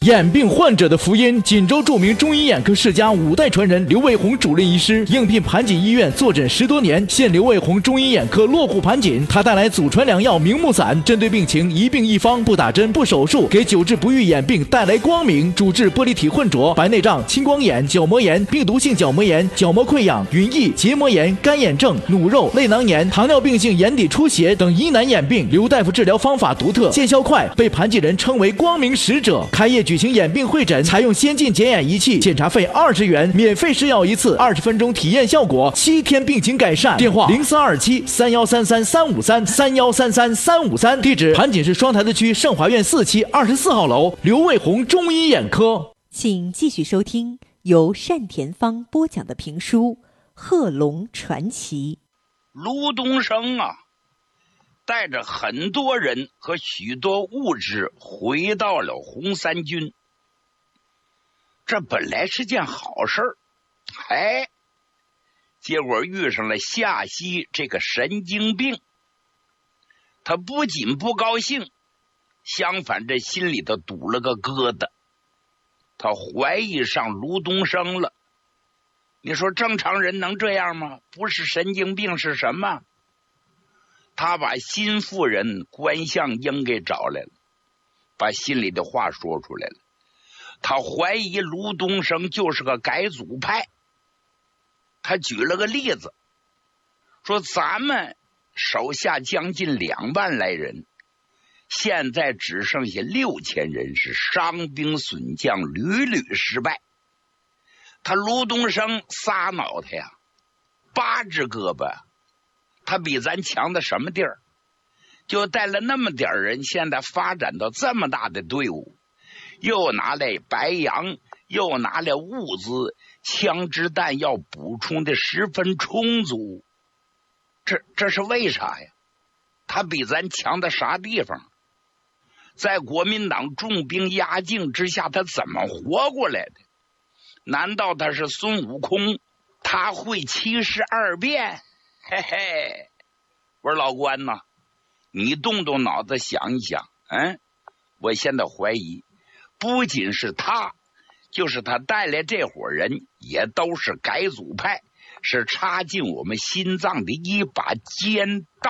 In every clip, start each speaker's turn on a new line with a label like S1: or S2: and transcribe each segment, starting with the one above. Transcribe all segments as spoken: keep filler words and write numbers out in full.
S1: 眼病患者的福音。锦州著名中医眼科世家五代传人刘卫红主任医师应聘盘锦医院坐诊十多年，现刘卫红中医眼科落户盘锦。他带来祖传良药明目散，针对病情一病一方，不打针不手术，给久治不愈眼病带来光明。主治玻璃体混浊、白内障、青光眼、角膜炎、病毒性角膜炎、角膜溃疡、云翳、结膜炎、干眼症、努肉、泪囊炎、糖尿病性眼底出血等疑难眼病。刘大夫治疗方法独特，见效快，被盘锦人称为光明使者。开业举行眼病会诊，采用先进检眼仪器，检查费二十元，免费试药一次，二十分钟体验效果，七天病情改善。电话零四二七三幺三三三五三三幺三三三五三，地址盘锦市双台子区盛华苑四期二十四号楼，刘卫红中医眼科。
S2: 请继续收听由单田芳播讲的评书《贺龙传奇》。
S3: 卢东升啊，带着很多人和许多物质回到了红三军。这本来是件好事儿，哎，结果遇上了夏曦这个神经病。他不仅不高兴，相反这心里头堵了个疙瘩。他怀疑上卢东升了。你说正常人能这样吗？不是神经病是什么？他把新妇人关向英给找来了，把心里的话说出来了。他怀疑卢东升就是个改组派。他举了个例子，说咱们手下将近两万来人，现在只剩下六千人，是伤兵损将，屡屡失败。他卢东升仨脑袋呀，八只胳膊，他比咱强的什么地儿？就带了那么点人，现在发展到这么大的队伍，又拿来白羊，又拿来物资，枪支弹药补充的十分充足。这这是为啥呀？他比咱强的啥地方？在国民党重兵压境之下，他怎么活过来的？难道他是孙悟空？他会七十二变？嘿嘿，我说老关呐，你动动脑子想一想，嗯，我现在怀疑，不仅是他，就是他带来这伙人，也都是改组派，是插进我们心脏的一把尖刀。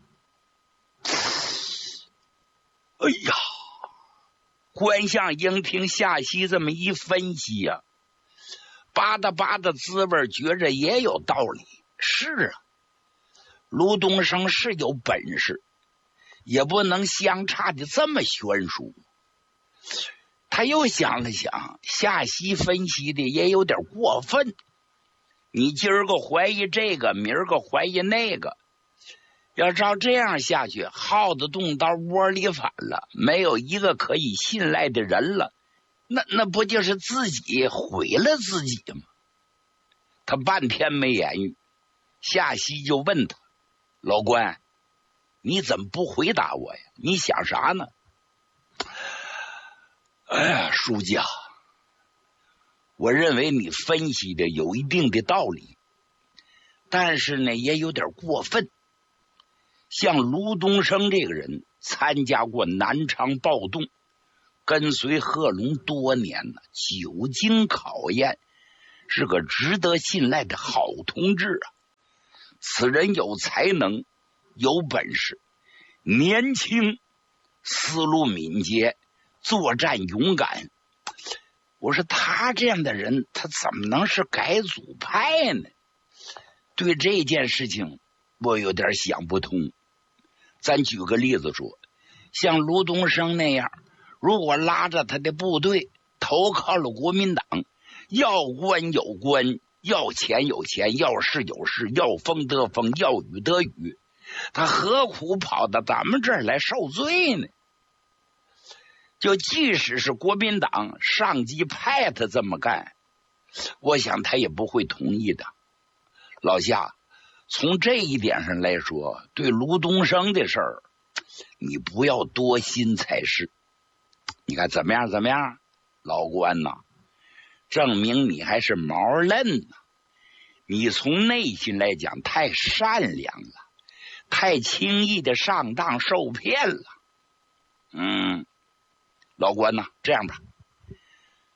S3: 哎呀，关向英听夏曦这么一分析呀、啊，吧嗒吧嗒滋味，觉着也有道理。是啊，卢东升是有本事，也不能相差的这么悬殊。他又想了想，夏曦分析的也有点过分。你今儿个怀疑这个，明儿个怀疑那个，要照这样下去，耗子动到窝里反了，没有一个可以信赖的人了，那那不就是自己毁了自己吗？他半天没言语，夏曦就问他：老关，你怎么不回答我呀？你想啥呢？哎呀，书记啊，我认为你分析的有一定的道理，但是呢也有点过分。像卢东升这个人参加过南昌暴动，跟随贺龙多年了，久经考验，是个值得信赖的好同志啊。此人有才能，有本事，年轻，思路敏捷，作战勇敢。我说他这样的人，他怎么能是改组派呢？对这件事情我有点想不通。咱举个例子说，像卢东升那样，如果拉着他的部队投靠了国民党，要官有官，要钱有钱，要势有势，要风得风，要雨得雨，他何苦跑到咱们这儿来受罪呢？就即使是国民党上级派他这么干，我想他也不会同意的。老夏，从这一点上来说，对卢东升的事儿，你不要多心才是。你看怎么样？怎么样，老关呐？证明你还是毛嫩呢。你从内心来讲太善良了，太轻易的上当受骗了。嗯，老关呐，这样吧，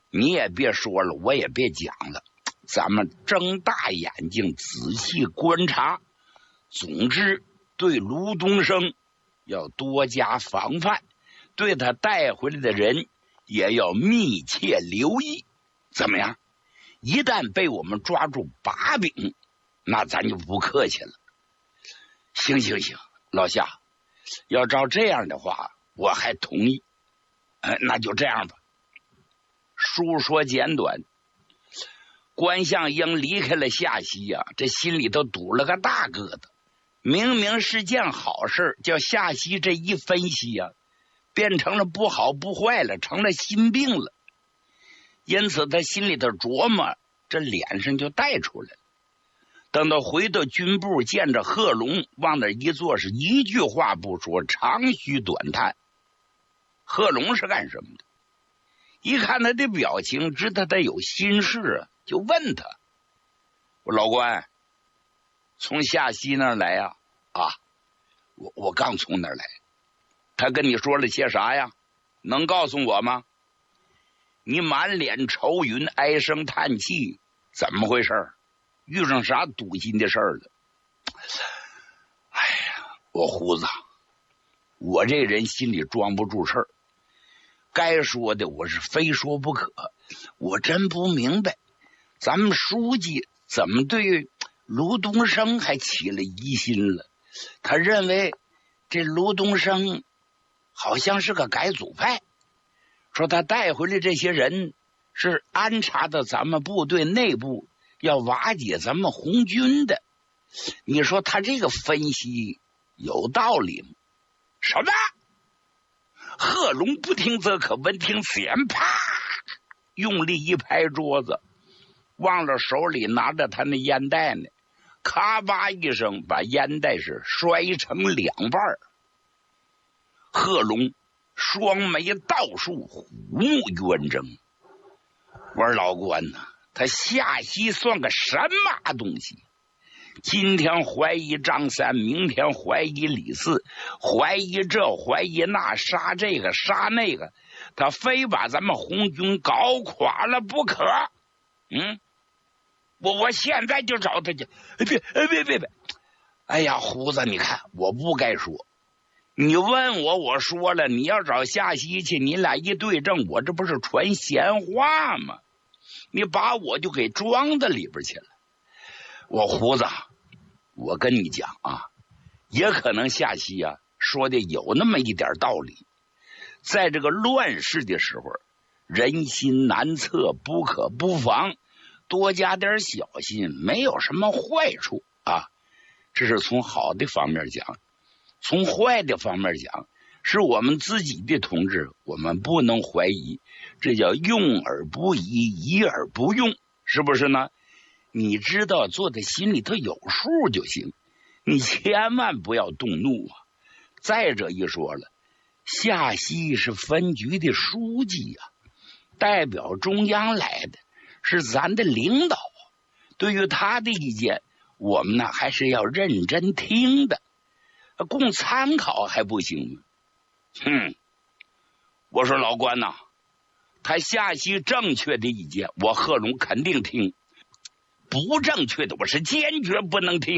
S3: 你也别说了，我也别讲了，咱们睁大眼睛仔细观察。总之，对卢东升要多加防范，对他带回来的人也要密切留意。怎么样？一旦被我们抓住把柄，那咱就不客气了。行行行，老夏，要照这样的话，我还同意。呃，那就这样吧。书说简短，关向英离开了夏溪呀、啊，这心里头堵了个大疙瘩。明明是件好事，叫夏溪这一分析呀、啊，变成了不好不坏了，成了心病了。因此他心里头琢磨，这脸上就带出来了。等到回到军部，见着贺龙往那一坐，是一句话不说，长吁短叹。贺龙是干什么的？一看他的表情，知道他有心事啊，就问他：“我老关，从夏溪那儿来呀？”啊，我我刚从那儿来。他跟你说了些啥呀？能告诉我吗？你满脸愁云，唉声叹气，怎么回事？遇上啥堵心的事儿了？哎呀，我胡子，我这人心里装不住事儿。该说的我是非说不可，我真不明白，咱们书记怎么对卢东升还起了疑心了？他认为这卢东升好像是个改组派，说他带回来这些人是安插到咱们部队内部，要瓦解咱们红军的。你说他这个分析有道理吗？什么？贺龙不听则可，闻听此言，啪，用力一拍桌子，忘了手里拿着他那烟袋呢，咔吧一声把烟袋是摔成两半。贺龙双眉倒竖，虎目圆睁。我说老关呐，他夏溪算个什么东西？今天怀疑张三，明天怀疑李四，怀疑这怀疑那，杀这个杀那个，他非把咱们红军搞垮了不可。嗯，我我现在就找他去。别别别别！哎呀，胡子，你看我不该说，你问我我说了，你要找夏溪去，你俩一对证，我这不是传闲话吗？你把我就给装到里边去了。我胡子，我跟你讲啊，也可能夏溪啊说的有那么一点道理。在这个乱世的时候，人心难测，不可不防，多加点小心，没有什么坏处啊。这是从好的方面讲，从坏的方面讲，是我们自己的同志，我们不能怀疑，这叫用而不疑，疑而不用，是不是呢？你知道做的心里头有数就行，你千万不要动怒啊。再者一说了，夏溪是分局的书记啊，代表中央来的，是咱的领导，对于他的意见，我们呢还是要认真听的，供参考还不行吗？哼，我说老关呐，他夏溪正确的意见，我贺龙肯定听。不正确的，我是坚决不能听。